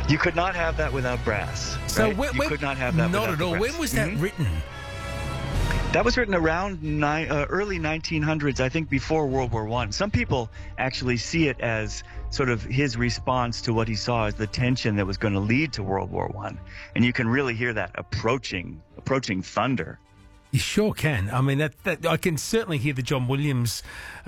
You could not have that without brass. So right? You could not have that not without at the all. brass. When was that written? That was written around early 1900s, I think, before World War I. Some people actually see it as sort of his response to what he saw as the tension that was going to lead to World War I. And you can really hear that approaching thunder. You sure can. I mean, that I can certainly hear the John Williams,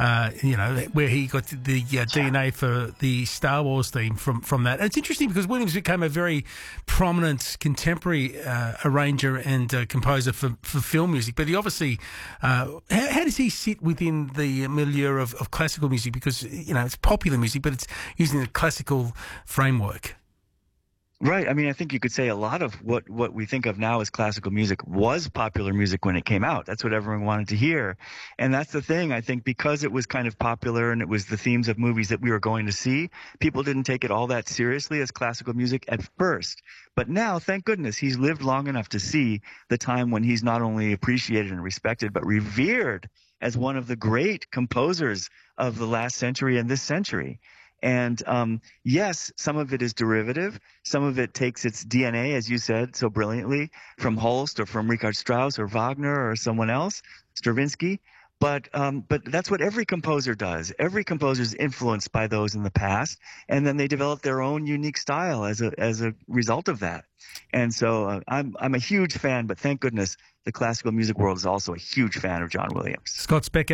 where he got the DNA for the Star Wars theme from that. And it's interesting because Williams became a very prominent contemporary arranger and composer for film music. But he obviously, how does he sit within the milieu of classical music? Because, it's popular music, but it's using the classical framework. Right. I mean, I think you could say a lot of what we think of now as classical music was popular music when it came out. That's what everyone wanted to hear. And that's the thing. I think because it was kind of popular and it was the themes of movies that we were going to see, people didn't take it all that seriously as classical music at first. But now, thank goodness, he's lived long enough to see the time when he's not only appreciated and respected, but revered as one of the great composers of the last century and this century. And yes, some of it is derivative. Some of it takes its DNA, as you said so brilliantly, from Holst or from Richard Strauss or Wagner or someone else, Stravinsky. But that's what every composer does. Every composer is influenced by those in the past, and then they develop their own unique style as a result of that. And so I'm a huge fan, but thank goodness the classical music world is also a huge fan of John Williams. Scott Speck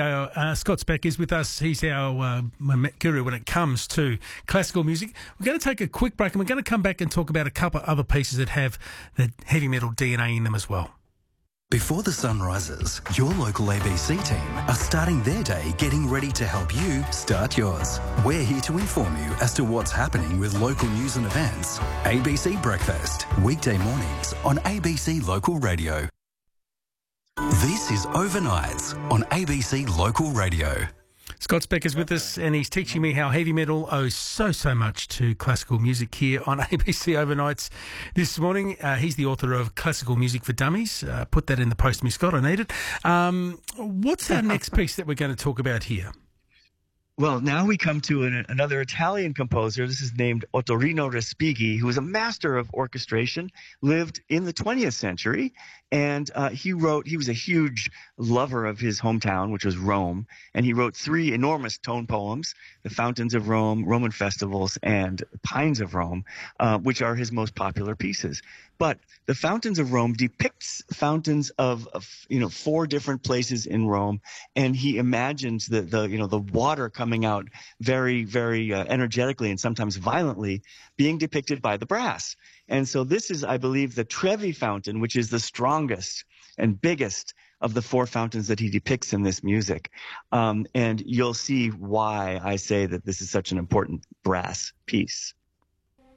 is with us. He's our guru when it comes to classical music. We're going to take a quick break, and we're going to come back and talk about a couple of other pieces that have the heavy metal DNA in them as well. Before the sun rises, your local ABC team are starting their day getting ready to help you start yours. We're here to inform you as to what's happening with local news and events. ABC Breakfast, weekday mornings on ABC Local Radio. This is Overnights on ABC Local Radio. Scott Speck is with us, and he's teaching me how heavy metal owes so much to classical music here on ABC Overnights this morning. He's the author of Classical Music for Dummies. Put that in the post to me, Scott. I need it. What's our next piece that we're going to talk about here? Well, now we come to another Italian composer. This is named Ottorino Respighi, who was a master of orchestration, lived in the 20th century, and he was a huge lover of his hometown, which was Rome, and he wrote 3 enormous tone poems, The Fountains of Rome, Roman Festivals, and Pines of Rome, which are his most popular pieces. But The Fountains of Rome depicts fountains of 4 different places in Rome, and he imagines the water coming out very, very energetically and sometimes violently, being depicted by the brass. And so this is, I believe, the Trevi fountain, which is the strongest and biggest of the 4 fountains that he depicts in this music. And you'll see why I say that this is such an important brass piece.